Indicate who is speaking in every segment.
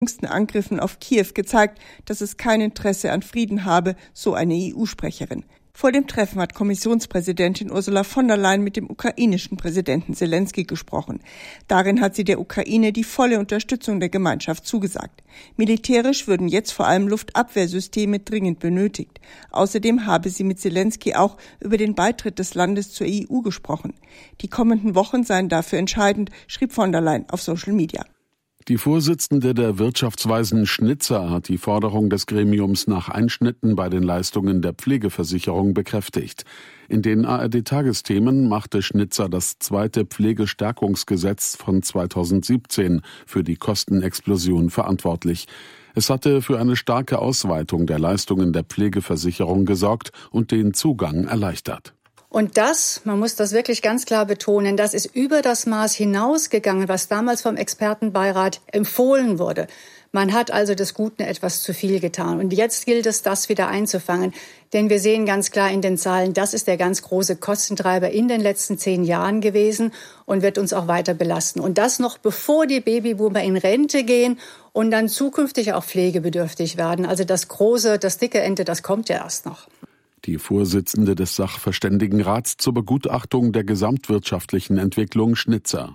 Speaker 1: jüngsten Angriffen auf Kiew gezeigt, dass es kein Interesse an Frieden habe, so eine EU-Sprecherin. Vor dem Treffen hat Kommissionspräsidentin Ursula von der Leyen mit dem ukrainischen Präsidenten Selenskyj gesprochen. Darin hat sie der Ukraine die volle Unterstützung der Gemeinschaft zugesagt. Militärisch würden jetzt vor allem Luftabwehrsysteme dringend benötigt. Außerdem habe sie mit Selenskyj auch über den Beitritt des Landes zur EU gesprochen. Die kommenden Wochen seien dafür entscheidend, schrieb von der Leyen auf Social Media.
Speaker 2: Die Vorsitzende der Wirtschaftsweisen Schnitzer hat die Forderung des Gremiums nach Einschnitten bei den Leistungen der Pflegeversicherung bekräftigt. In den ARD-Tagesthemen machte Schnitzer das zweite Pflegestärkungsgesetz von 2017 für die Kostenexplosion verantwortlich. Es hatte für eine starke Ausweitung der Leistungen der Pflegeversicherung gesorgt und den Zugang erleichtert.
Speaker 3: Und das, man muss das wirklich ganz klar betonen, das ist über das Maß hinausgegangen, was damals vom Expertenbeirat empfohlen wurde. Man hat also des Guten etwas zu viel getan. Und jetzt gilt es, das wieder einzufangen. Denn wir sehen ganz klar in den Zahlen, das ist der ganz große Kostentreiber in den letzten 10 Jahren gewesen und wird uns auch weiter belasten. Und das noch bevor die Babyboomer in Rente gehen und dann zukünftig auch pflegebedürftig werden. Also das dicke Ende, das kommt ja erst noch.
Speaker 2: Die Vorsitzende des Sachverständigenrats zur Begutachtung der gesamtwirtschaftlichen Entwicklung Schnitzer.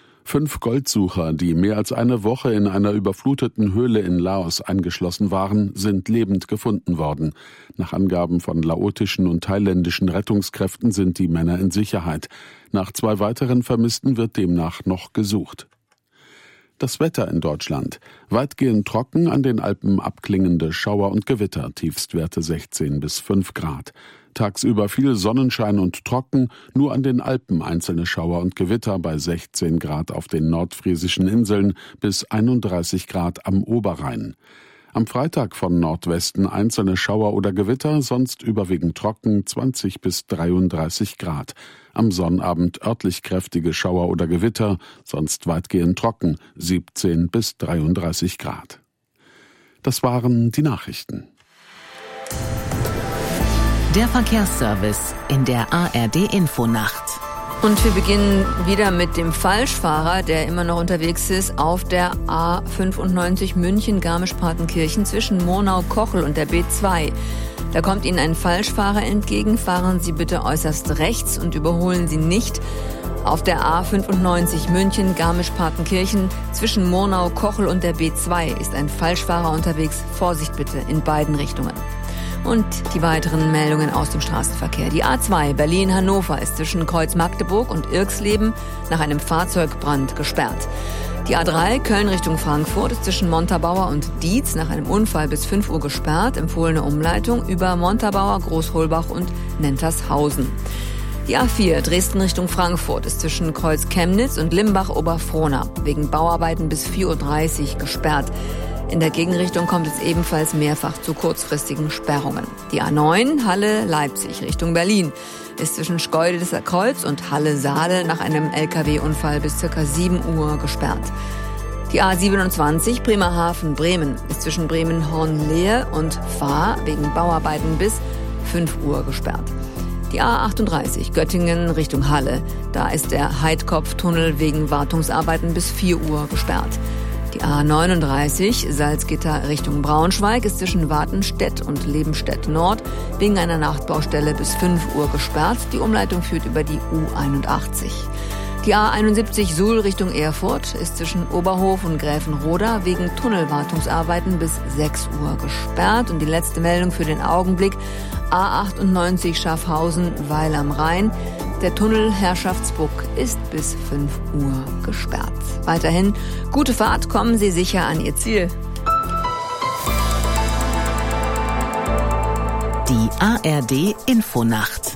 Speaker 2: 5 Goldsucher, die mehr als eine Woche in einer überfluteten Höhle in Laos eingeschlossen waren, sind lebend gefunden worden. Nach Angaben von laotischen und thailändischen Rettungskräften sind die Männer in Sicherheit. Nach 2 weiteren Vermissten wird demnach noch gesucht. Das Wetter in Deutschland. Weitgehend trocken, an den Alpen abklingende Schauer und Gewitter, Tiefstwerte 16 bis 5 Grad. Tagsüber viel Sonnenschein und trocken, nur an den Alpen einzelne Schauer und Gewitter bei 16 Grad auf den nordfriesischen Inseln bis 31 Grad am Oberrhein. Am Freitag von Nordwesten einzelne Schauer oder Gewitter, sonst überwiegend trocken, 20 bis 33 Grad. Am Sonnabend örtlich kräftige Schauer oder Gewitter, sonst weitgehend trocken, 17 bis 33 Grad. Das waren die Nachrichten.
Speaker 4: Der Verkehrsservice in der ARD-Infonacht.
Speaker 5: Und wir beginnen wieder mit dem Falschfahrer, der immer noch unterwegs ist auf der A95 München-Garmisch-Partenkirchen zwischen Murnau-Kochel und der B2. Da kommt Ihnen ein Falschfahrer entgegen. Fahren Sie bitte äußerst rechts und überholen Sie nicht. Auf der A95 München-Garmisch-Partenkirchen zwischen Murnau-Kochel und der B2 ist ein Falschfahrer unterwegs. Vorsicht bitte in beiden Richtungen. Und die weiteren Meldungen aus dem Straßenverkehr. Die A2 Berlin-Hannover ist zwischen Kreuz Magdeburg und Irxleben nach einem Fahrzeugbrand gesperrt. Die A3 Köln Richtung Frankfurt ist zwischen Montabaur und Dietz nach einem Unfall bis 5 Uhr gesperrt. Empfohlene Umleitung über Montabaur, Großholbach und Nentershausen. Die A4 Dresden Richtung Frankfurt ist zwischen Kreuz Chemnitz und Limbach-Oberfrohna wegen Bauarbeiten bis 4.30 Uhr gesperrt. In der Gegenrichtung kommt es ebenfalls mehrfach zu kurzfristigen Sperrungen. Die A9 Halle-Leipzig Richtung Berlin ist zwischen Schkeuditzer Kreuz und Halle-Saale nach einem LKW-Unfall bis ca. 7 Uhr gesperrt. Die A27 Bremerhaven-Bremen ist zwischen Bremen-Hornlehe und Fahr wegen Bauarbeiten bis 5 Uhr gesperrt. Die A38 Göttingen Richtung Halle, da ist der Heidkopftunnel wegen Wartungsarbeiten bis 4 Uhr gesperrt. Die A39 Salzgitter Richtung Braunschweig ist zwischen Wartenstedt und Lebenstedt Nord wegen einer Nachtbaustelle bis 5 Uhr gesperrt. Die Umleitung führt über die U81. Die A71 Suhl Richtung Erfurt ist zwischen Oberhof und Gräfenroda wegen Tunnelwartungsarbeiten bis 6 Uhr gesperrt. Und die letzte Meldung für den Augenblick: A98 Schaffhausen Weil am Rhein. Der Tunnel Herrschaftsbuck ist bis 5 Uhr gesperrt. Weiterhin gute Fahrt, kommen Sie sicher an Ihr Ziel.
Speaker 4: Die ARD Infonacht.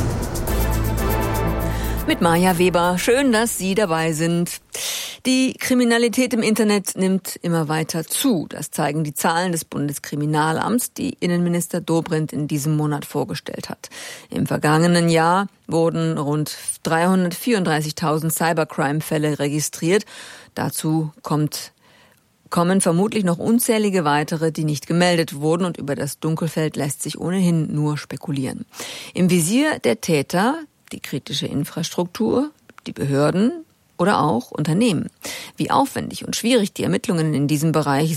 Speaker 5: Mit Maja Weber. Schön, dass Sie dabei sind. Die Kriminalität im Internet nimmt immer weiter zu. Das zeigen die Zahlen des Bundeskriminalamts, die Innenminister Dobrindt in diesem Monat vorgestellt hat. Im vergangenen Jahr wurden rund 334.000 Cybercrime-Fälle registriert. Dazu kommen vermutlich noch unzählige weitere, die nicht gemeldet wurden, und über das Dunkelfeld lässt sich ohnehin nur spekulieren. Im Visier der Täter die kritische Infrastruktur, die Behörden, oder auch Unternehmen. Wie aufwendig und schwierig die Ermittlungen in diesem Bereich